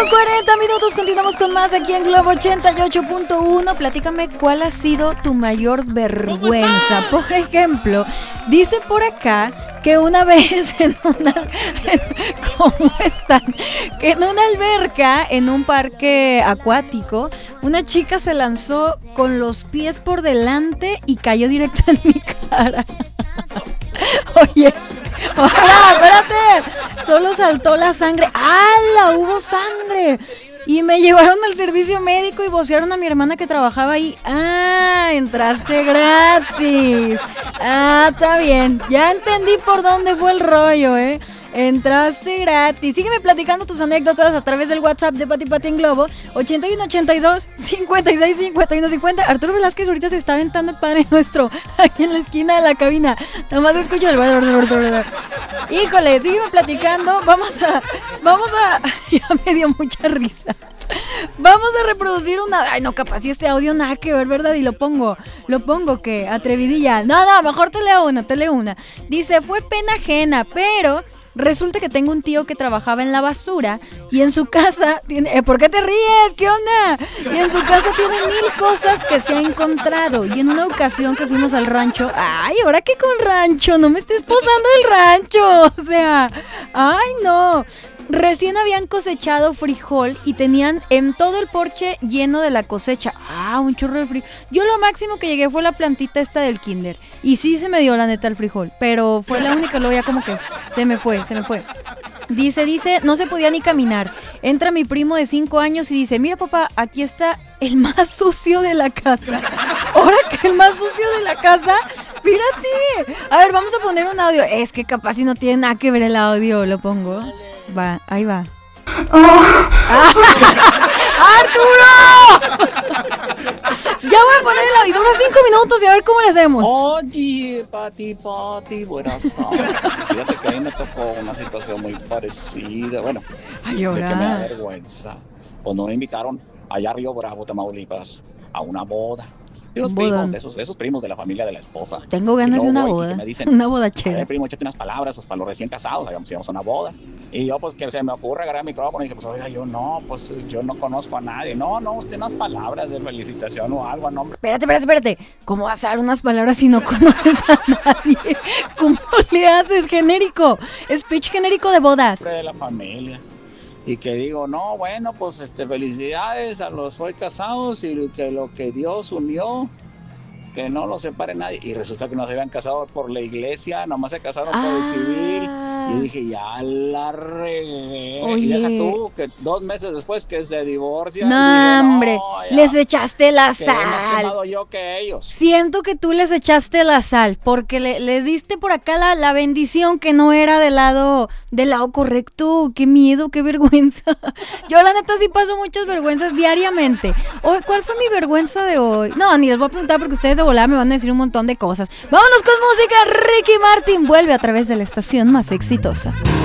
40 minutos, continuamos con más aquí en Globo 88.1. Platícame cuál ha sido tu mayor vergüenza. Por ejemplo, dice por acá que una vez ¿cómo están? Que en una alberca, en un parque acuático, una chica se lanzó con los pies por delante y cayó directo en mi cara. Oye, hola, espérate, solo saltó la sangre. ¡Hala! Hubo sangre. Y me llevaron al servicio médico y vocearon a mi hermana que trabajaba ahí. ¡Ah! Entraste gratis. Ah, está bien. Ya entendí por dónde fue el rollo, Entraste gratis. Sígueme platicando tus anécdotas a través del WhatsApp de Pati Pati en Globo 8182 56 51 50. Arturo Velázquez ahorita se está aventando el Padre Nuestro aquí en la esquina de la cabina. Nada más escucho el... Híjole, sígueme platicando. Vamos a ya me dio mucha risa. Vamos a reproducir una... Ay, no, capaz si este audio nada que ver, ¿verdad? Y lo pongo que atrevidilla. No, mejor te leo una. Dice, fue pena ajena, pero... resulta que tengo un tío que trabajaba en la basura y en su casa tiene... ¿Por qué te ríes? ¿Qué onda? Y en su casa tiene 1000 cosas que se ha encontrado. Y en una ocasión que fuimos al rancho... ¡Ay, ahora qué con rancho! No me estés posando el rancho. O sea... ¡Ay, no! Recién habían cosechado frijol y tenían en todo el porche lleno de la cosecha. Un chorro de frijol. Yo lo máximo que llegué fue la plantita esta del kinder. Y sí se me dio la neta el frijol, pero fue la única, luego ya como que se me fue. Dice, no se podía ni caminar. Entra mi primo de 5 años y dice, mira papá, aquí está el más sucio de la casa. ¿Ahora que el más sucio de la casa? Mírate. A ver, vamos a poner un audio. Es que capaz si no tiene nada que ver el audio, lo pongo. Va, ahí va. ¡Arturo! Ya voy a poner el audio, dura 5 minutos y a ver cómo le hacemos. Oye, Pati, buenas tardes. Fíjate que a mí me tocó una situación muy parecida. Bueno, de que me da vergüenza. Cuando me invitaron allá a Río Bravo, Tamaulipas, a una boda. De los primos, de esos primos de la familia de la esposa. Tengo ganas de una boda. Me dicen, una boda chévere. Primo, échate unas palabras pues, para los recién casados. Íbamos a una boda. Y yo, pues, que se me ocurre agarrar el micrófono y dije, pues, oiga, yo no conozco a nadie. No, usted unas palabras de felicitación o algo, no, hombre. Espérate. ¿Cómo vas a dar unas palabras si no conoces a nadie? ¿Cómo le haces? Genérico. Speech genérico de bodas. De la familia. Y que digo, no, bueno, pues, felicidades a los hoy casados y que lo que Dios unió, que no lo separe nadie. Y resulta que no se habían casado por la iglesia, nomás se casaron por el civil. Y dije, ya la regué. Oye. Y deja tú, que 2 meses después que se divorcian. No, dije, hombre, les echaste la sal. Más quemado yo que ellos. Siento que tú les echaste la sal, porque les diste por acá la bendición que no era del lado correcto. Qué miedo, qué vergüenza. Yo la neta sí paso muchas vergüenzas diariamente. ¿Cuál fue mi vergüenza de hoy? No, ni les voy a preguntar porque ustedes de volada me van a decir un montón de cosas. Vámonos con música. Ricky Martin vuelve a través de la estación más exitosa.